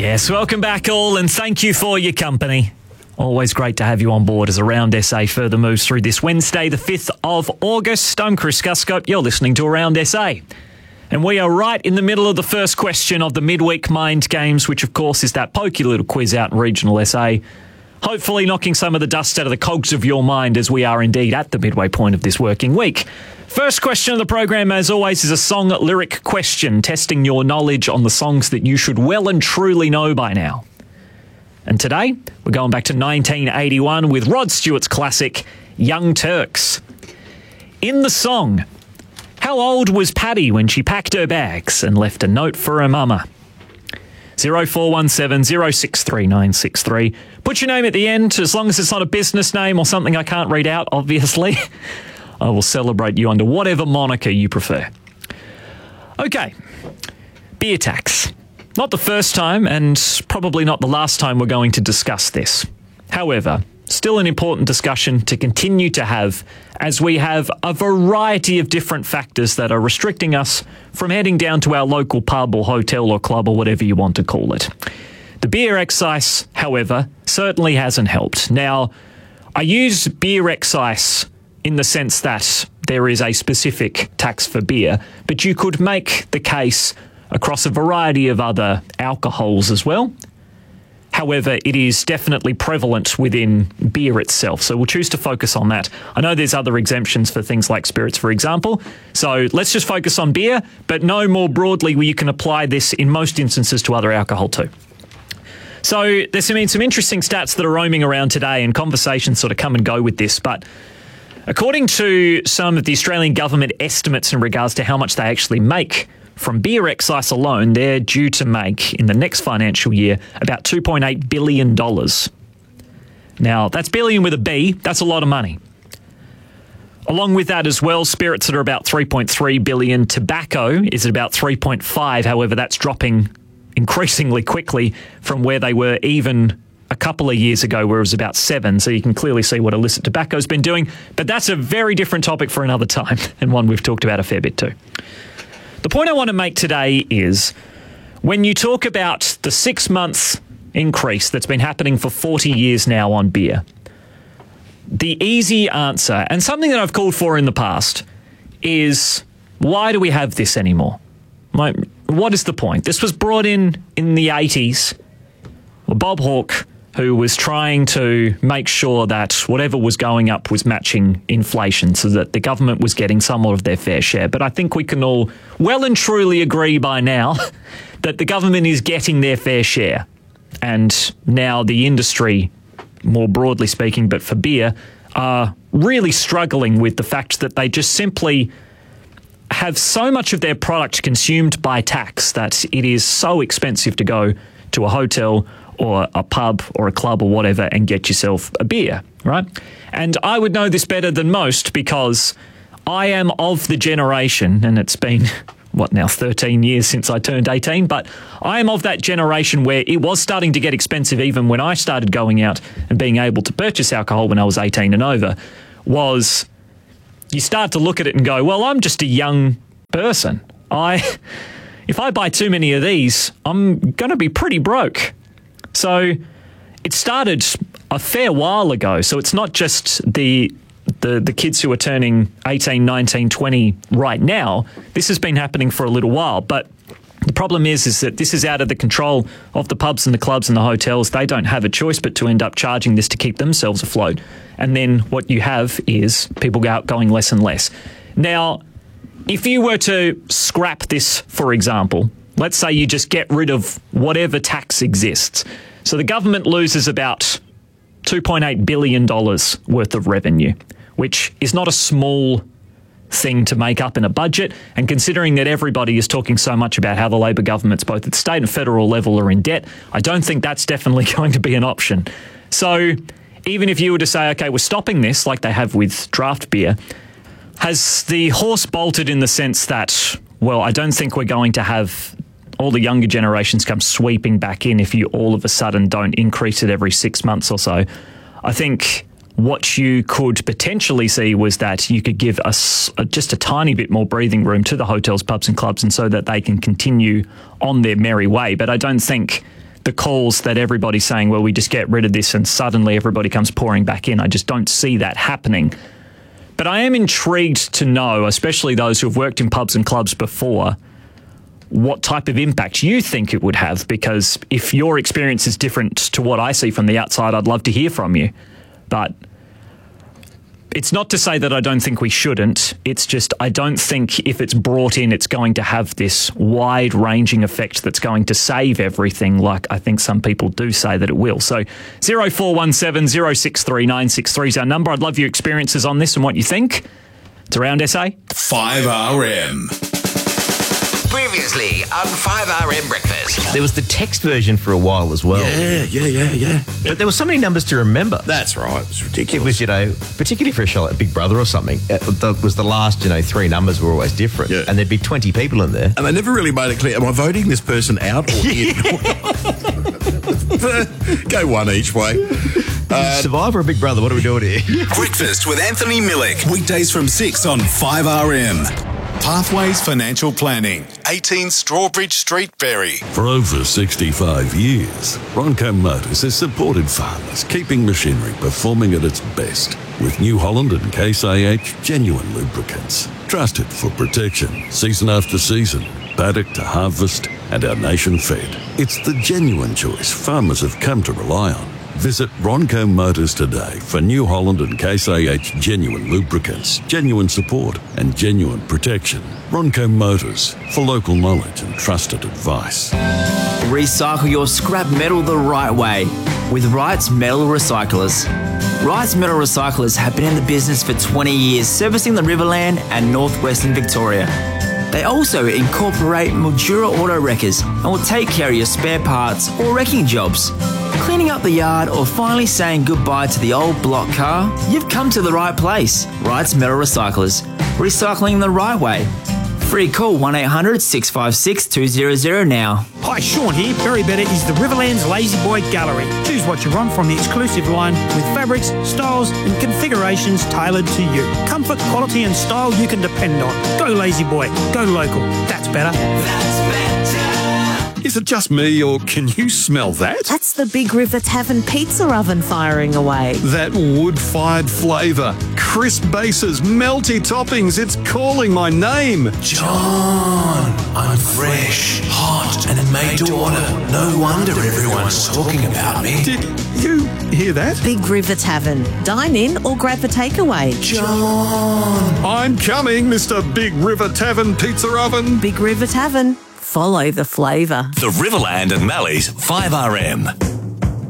Yes, welcome back all, and thank you for your company. Always great to have you on board as Around SA further moves through this Wednesday, the 5th of August. I'm Chris Guscope. You're listening to Around SA. And we are right in the middle of the first question of the Midweek Mind Games, which of course is that pokey little quiz out in regional SA. Hopefully knocking some of the dust out of the cogs of your mind, as we are indeed at the midway point of this working week. First question of the program, as always, is a song lyric question, testing your knowledge on the songs that you should well and truly know by now. And today, we're going back to 1981 with Rod Stewart's classic, Young Turks. In the song, how old was Paddy when she packed her bags and left a note for her mama? 0417 063 963. Put your name at the end, as long as it's not a business name or something I can't read out, obviously. I will celebrate you under whatever moniker you prefer. Okay, beer tax. Not the first time, and probably not the last time we're going to discuss this. However, still an important discussion to continue to have, as we have a variety of different factors that are restricting us from heading down to our local pub or hotel or club or whatever you want to call it. The beer excise, however, certainly hasn't helped. Now, I use beer excise in the sense that there is a specific tax for beer, but you could make the case across a variety of other alcohols as well. However, it is definitely prevalent within beer itself, so we'll choose to focus on that. I know there's other exemptions for things like spirits, for example, so let's just focus on beer, but no more broadly where you can apply this in most instances to other alcohol too. So there's some interesting stats that are roaming around today, and conversations sort of come and go with this, but according to some of the Australian government estimates in regards to how much they actually make from beer excise alone, they're due to make, in the next financial year, about $2.8 billion. Now, that's billion with a B. That's a lot of money. Along with that as well, spirits that are about 3.3 billion. Tobacco is at about 3.5. However, that's dropping increasingly quickly from where they were even a couple of years ago, where it was about 7. So you can clearly see what illicit tobacco's been doing. But that's a very different topic for another time, and one we've talked about a fair bit too. The point I want to make today is, when you talk about the 6 months increase that's been happening for 40 years now on beer, the easy answer, and something that I've called for in the past, is why do we have this anymore? What is the point? This was brought in the 80s. Bob Hawke, who was trying to make sure that whatever was going up was matching inflation so that the government was getting somewhat of their fair share. But I think we can all well and truly agree by now that the government is getting their fair share. And now the industry, more broadly speaking, but for beer, are really struggling with the fact that they just simply have so much of their product consumed by tax that it is so expensive to go to a hotel or a pub or a club or whatever and get yourself a beer, right? And I would know this better than most because I am of the generation, and it's been, 13 years since I turned 18, but I am of that generation where it was starting to get expensive even when I started going out and being able to purchase alcohol when I was 18 and over, was you start to look at it and go, well, I'm just a young person. If I buy too many of these, I'm going to be pretty broke. So it started a fair while ago. So it's not just the kids who are turning 18, 19, 20 right now. This has been happening for a little while. But the problem is that this is out of the control of the pubs and the clubs and the hotels. They don't have a choice but to end up charging this to keep themselves afloat. And then what you have is people going less and less. Now, if you were to scrap this, for example, let's say you just get rid of whatever tax exists. So the government loses about $2.8 billion worth of revenue, which is not a small thing to make up in a budget. And considering that everybody is talking so much about how the Labor governments, both at state and federal level, are in debt, I don't think that's definitely going to be an option. So even if you were to say, okay, we're stopping this like they have with draft beer, has the horse bolted in the sense that, well, I don't think we're going to have all the younger generations come sweeping back in if you all of a sudden don't increase it every 6 months or so. I think what you could potentially see was that you could give us just a tiny bit more breathing room to the hotels, pubs and clubs, and so that they can continue on their merry way. But I don't think the calls that everybody's saying, well, we just get rid of this and suddenly everybody comes pouring back in. I just don't see that happening. But I am intrigued to know, especially those who have worked in pubs and clubs before, what type of impact you think it would have, because if your experience is different to what I see from the outside, I'd love to hear from you. But it's not to say that I don't think we shouldn't. It's just I don't think if it's brought in, it's going to have this wide-ranging effect that's going to save everything like I think some people do say that it will. So 0417 063 963 is our number. I'd love your experiences on this and what you think. It's Around SA. 5RM. Previously on 5RM Breakfast. There was the text version for a while as well. Yeah. But there were so many numbers to remember. That's right. It's ridiculous. It was, particularly for a show like Big Brother or something, was the last, 3 numbers were always different. Yeah. And there'd be 20 people in there. And they never really made it clear, am I voting this person out or in? Go one each way. Survivor or Big Brother, what are we doing here? Breakfast with Anthony Millick. Weekdays from 6 on 5RM. Pathways Financial Planning, 18 Strawbridge Street, Berry. For over 65 years, Ronco Motors has supported farmers, keeping machinery performing at its best. With New Holland and Case IH genuine lubricants. Trusted for protection, season after season, paddock to harvest, and our nation fed. It's the genuine choice farmers have come to rely on. Visit Ronco Motors today for New Holland and Case IH genuine lubricants, genuine support and genuine protection. Ronco Motors, for local knowledge and trusted advice. Recycle your scrap metal the right way with Wright's Metal Recyclers. Wright's Metal Recyclers have been in the business for 20 years, servicing the Riverland and northwestern Victoria. They also incorporate Mildura auto wreckers and will take care of your spare parts or wrecking jobs. Cleaning up the yard or finally saying goodbye to the old block car? You've come to the right place. Wright's Metal Recyclers. Recycling the right way. Free call 1800 656 200 now. Hi, Sean here. Berry Better is the Riverlands Lazy Boy Gallery. Choose what you want from the exclusive line with fabrics, styles and configurations tailored to you. Comfort, quality and style you can depend on. Go Lazy Boy. Go local. That's better. Is it just me, or can you smell that? That's the Big River Tavern pizza oven firing away. That wood-fired flavour, crisp bases, melty toppings, it's calling my name. John, I'm fresh, hot, and made to order. No wonder everyone's talking about me. Did you hear that? Big River Tavern. Dine in or grab a takeaway. John. I'm coming, Mr. Big River Tavern Pizza Oven. Big River Tavern. Follow the flavour. The Riverland and Mallee's 5RM.